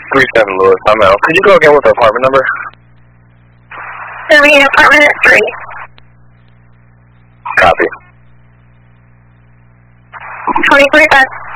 37 Lewis, I'm out. Could you go again with the apartment number? Apartment at 3. Copy. 2045.